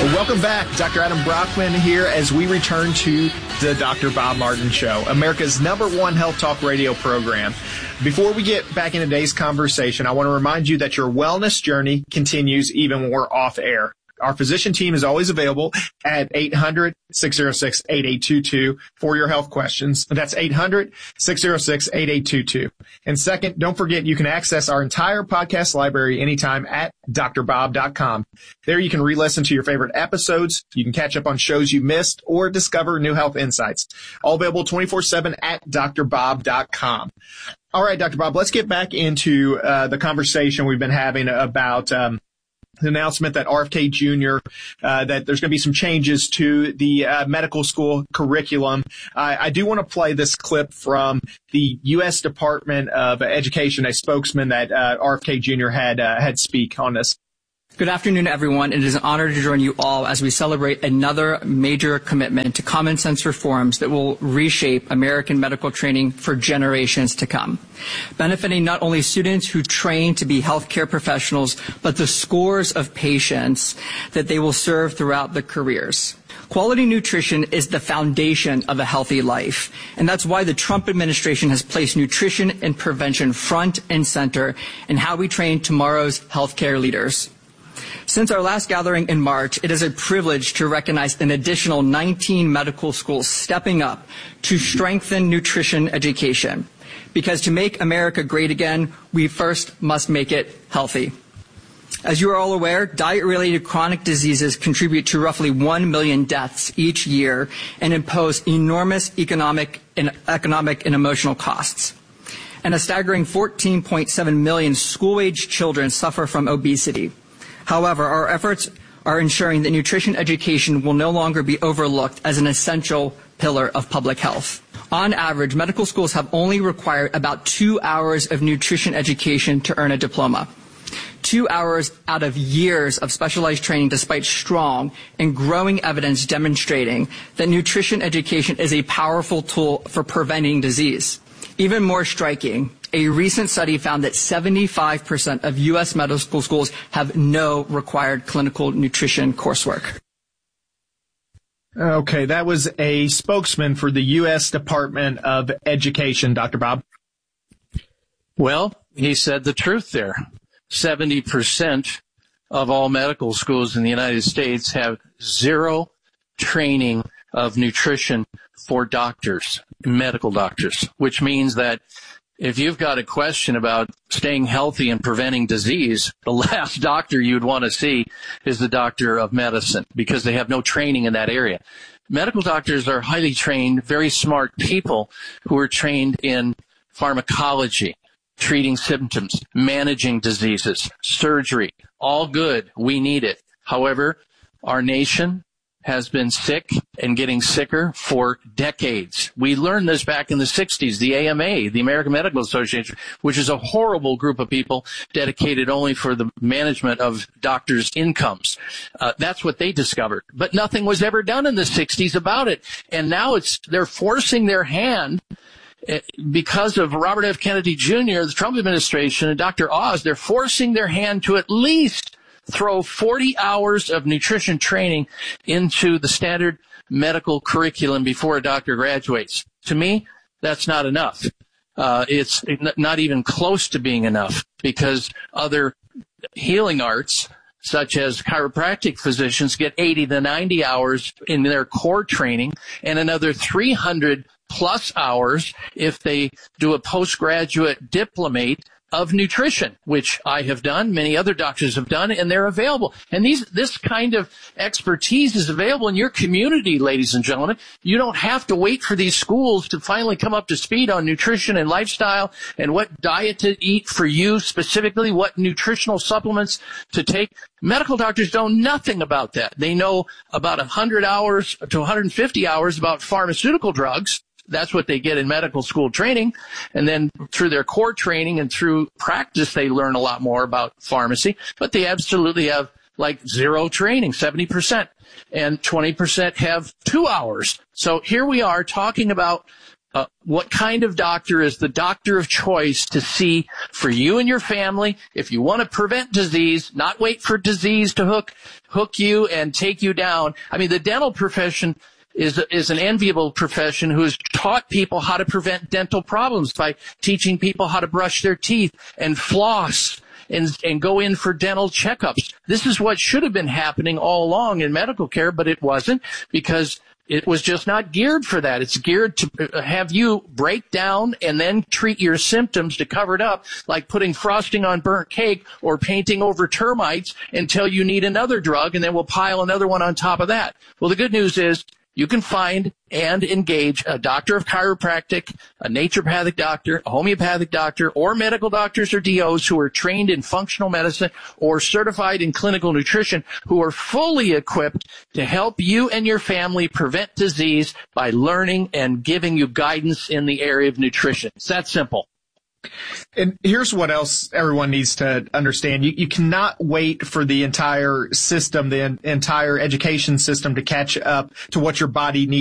Welcome back. Dr. Adam Brockman here as we return to the Dr. Bob Martin Show, America's #1 health talk radio program. Before we get back into today's conversation, I want to remind you that your wellness journey continues even when we're off air. Our physician team is always available at 800-606-8822 for your health questions. That's 800-606-8822. And second, don't forget you can access our entire podcast library anytime at drbob.com. There you can re-listen to your favorite episodes. You can catch up on shows you missed or discover new health insights. All available 24/7 at drbob.com. All right, Dr. Bob, let's get back into the conversation we've been having about the announcement that RFK Jr., that there's going to be some changes to the medical school curriculum. I do want to play this clip from the U.S. Department of Education, a spokesman that RFK Jr. had speak on this. Good afternoon, everyone. It is an honor to join you all as we celebrate another major commitment to common sense reforms that will reshape American medical training for generations to come, benefiting not only students who train to be healthcare professionals, but the scores of patients that they will serve throughout their careers. Quality nutrition is the foundation of a healthy life, and that's why the Trump administration has placed nutrition and prevention front and center in how we train tomorrow's healthcare leaders. Since our last gathering in March, it is a privilege to recognize an additional 19 medical schools stepping up to strengthen nutrition education. Because to make America great again, we first must make it healthy. As you are all aware, diet-related chronic diseases contribute to roughly 1 million deaths each year and impose enormous economic and emotional costs. And a staggering 14.7 million school-age children suffer from obesity. However, our efforts are ensuring that nutrition education will no longer be overlooked as an essential pillar of public health. On average, medical schools have only required about 2 hours of nutrition education to earn a diploma. 2 hours out of years of specialized training, despite strong and growing evidence demonstrating that nutrition education is a powerful tool for preventing disease. Even more striking, a recent study found that 75% of U.S. medical schools have no required clinical nutrition coursework. Okay, that was a spokesman for the U.S. Department of Education, Dr. Bob. Well, he said the truth there. 70% of all medical schools in the United States have zero training of nutrition for doctors, medical doctors, which means that if you've got a question about staying healthy and preventing disease, the last doctor you'd want to see is the doctor of medicine because they have no training in that area. Medical doctors are highly trained, very smart people who are trained in pharmacology, treating symptoms, managing diseases, surgery, all good. We need it. However, our nation has been sick and getting sicker for decades. We learned this back in the 60s, the AMA, the American Medical Association, which is a horrible group of people dedicated only for the management of doctors' incomes. That's what they discovered. But nothing was ever done in the 60s about it. And now they're forcing their hand because of Robert F. Kennedy Jr., the Trump administration, and Dr. Oz. They're forcing their hand to at least throw 40 hours of nutrition training into the standard medical curriculum before a doctor graduates. To me, that's not enough. It's not even close to being enough because other healing arts, such as chiropractic physicians, get 80 to 90 hours in their core training and another 300 plus hours if they do a postgraduate diplomate of nutrition, which I have done, many other doctors have done, and they're available. And this kind of expertise is available in your community, ladies and gentlemen. You don't have to wait for these schools to finally come up to speed on nutrition and lifestyle and what diet to eat for you specifically, what nutritional supplements to take. Medical doctors know nothing about that. They know about 100 hours to 150 hours about pharmaceutical drugs. That's what they get in medical school training. And then through their core training and through practice, they learn a lot more about pharmacy. But they absolutely have like zero training, 70%. And 20% have 2 hours. So here we are talking about what kind of doctor is the doctor of choice to see for you and your family if you want to prevent disease, not wait for disease to hook you and take you down. I mean, the dental profession is an enviable profession who has taught people how to prevent dental problems by teaching people how to brush their teeth and floss and go in for dental checkups. This is what should have been happening all along in medical care, but it wasn't because it was just not geared for that. It's geared to have you break down and then treat your symptoms to cover it up, like putting frosting on burnt cake or painting over termites until you need another drug, and then we'll pile another one on top of that. Well, the good news is you can find and engage a doctor of chiropractic, a naturopathic doctor, a homeopathic doctor, or medical doctors or DOs who are trained in functional medicine or certified in clinical nutrition who are fully equipped to help you and your family prevent disease by learning and giving you guidance in the area of nutrition. It's that simple. And here's what else everyone needs to understand. You cannot wait for the entire system, the entire education system to catch up to what your body needs